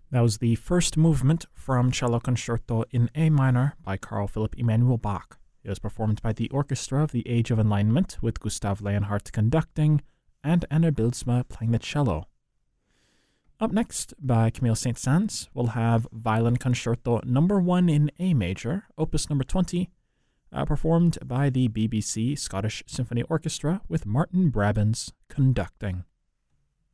That was the first movement from Cello Concerto in A minor by Carl Philipp Emanuel Bach. It was performed by the Orchestra of the Age of Enlightenment with Gustav Leonhardt conducting and Anna Bildsma playing the cello. Up next, by Camille Saint-Saëns, we'll have Violin Concerto No. 1 in A major, opus number 20, performed by the BBC Scottish Symphony Orchestra with Martin Brabbins conducting.